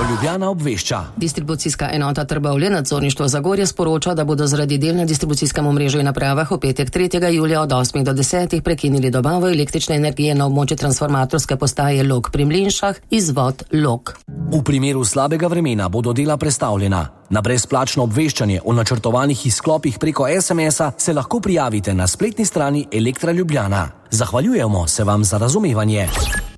Ljubljana obvešča. Distribucijska enota Trbovlje, nadzorništvo Zagorje sporoča, da bodo zaradi del na distribucijskem omrežju in napravah v petek 3. julija od 8 do 10 prekinili dobavo električne energije na območju transformatorske postaje Log pri Mlinšah, izvod Log. V primeru slabega vremena bodo dela prestavljena. Na brezplačno obveščanje o načrtovanih izklopih preko SMS-a se lahko prijavite na spletni strani Elektra Ljubljana. Zahvaljujemo se vam za razumevanje.